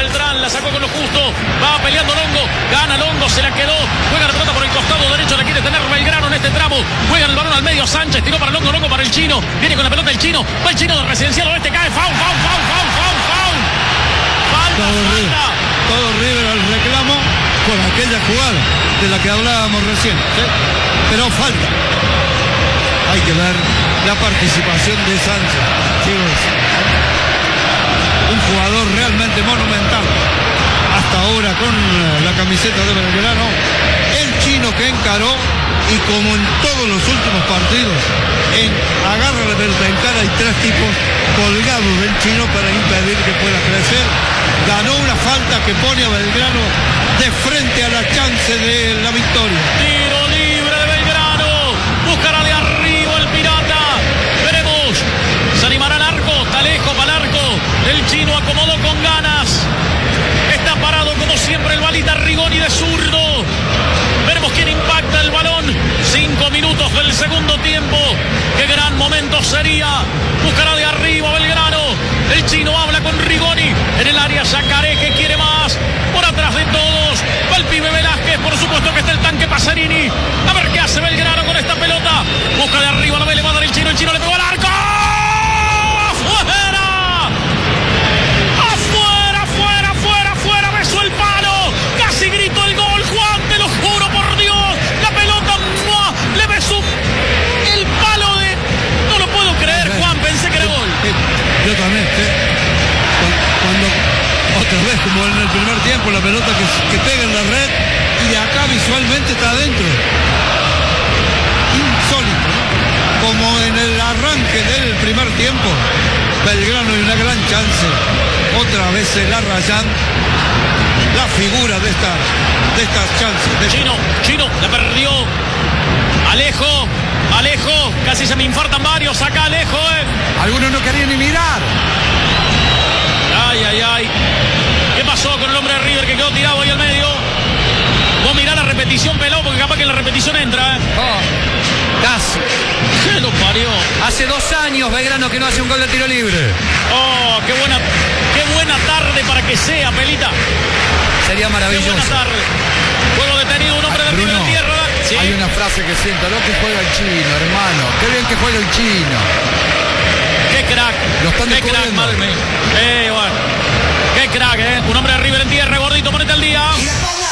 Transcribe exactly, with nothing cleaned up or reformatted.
Beltrán, la sacó con lo justo, va peleando Longo, gana Longo, se la quedó, juega la pelota por el costado derecho, la quiere tener Belgrano en este tramo, juega el balón al medio, Sánchez, tiró para Longo, Longo para el Chino, viene con la pelota el Chino, va el Chino de Residencial Oeste, cae, foul, foul, foul, foul, foul, foul, falta, todo falta. River, todo River al reclamo por aquella jugada de la que hablábamos recién, ¿sí? Pero falta. Hay que ver la participación de Sánchez, chicos. Un jugador realmente monumental hasta ahora con la camiseta de Belgrano. El Chino que encaró y como en todos los últimos partidos, en agarra la pelota en cara, hay tres tipos colgados del Chino para impedir que pueda crecer. Ganó una falta que pone a Belgrano de frente a la chance de la victoria. Tiro libre de Belgrano, buscará de arriba el Pirata, veremos, se animará al arco, está lejos para el arco, el Chino acomodó con ganas, está parado como siempre el balita Rigoni de zurdo, veremos quién impacta el balón, cinco minutos del segundo tiempo, qué gran momento sería, buscará de arriba Belgrano, el Chino habla con Rigoni, en el área Yacaré que quiere más, por atrás de todos, va el pibe Velázquez, por supuesto que está el tanque Pasarini, a ver qué hace Belgrano con esta pelota, busca de arriba, la ve, le va a dar el Chino, el Chino le pegó al arco, ¡afuera! ¡Afuera, afuera, afuera, afuera! ¡Besó el palo! ¡Casi gritó el gol, Juan! ¡Te lo juro por Dios! La pelota, ¡mua! Le besó el palo de... No lo puedo creer, Juan, pensé que era gol. Yo también, ¿eh? Cuando otra vez, como en el primer tiempo, la pelota que, que pega en la red y acá visualmente está adentro. Insólito, ¿no? Como en el arranque del primer tiempo, Belgrano y una gran chance. Otra vez el Arrayán, la figura de esta, de estas chances. De Chino, Chino, la perdió. Alejo, Alejo, casi se me infartan varios acá, Alejo, eh. Algunos no querían ni mirar. Ay, ay, ay. ¿Qué pasó con el hombre de River que quedó tirado ahí al medio? Vos mirá la repetición, pelón, porque capaz que en la repetición entra, ¿eh? Oh, casi. ¿Qué lo parió? Hace dos años Belgrano que no hace un gol de tiro libre. Oh, qué buena, qué buena tarde para que sea, Pelita. Sería Qué maravilloso. buena tarde. Juego detenido, un hombre de River Bruno, en tierra. ¿Sí? hay una frase que siento, lo que juega el Chino, hermano. Qué bien que juega el Chino. Qué crack. Lo están Qué crack, descubriendo. madre mía. Eh, bueno. Qué crack, ¿eh? Un hombre de River en tierra, gordito, ponete al día.